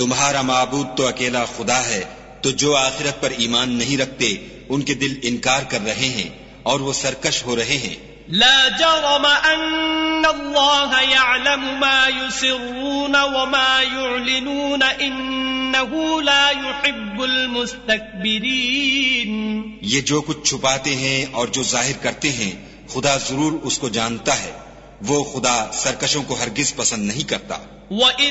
तुम्हारा माबूद तो अकेला खुदा है, तो जो आखिरत पर ईमान नहीं रखते उनके दिल इनकार कर रहे हैं और वो सरकश हो रहे हैं। ला जरम अन्नल्लाह यअलमु मा युसिर्रून व मा युअलिनून इन्नहु ला युहिब्बुल मुस्तकबिरीन। ये जो कुछ छुपाते हैं और जो जाहिर करते हैं खुदा जरूर उसको जानता है, वो खुदा सरकशों को हरगिज पसंद नहीं करता।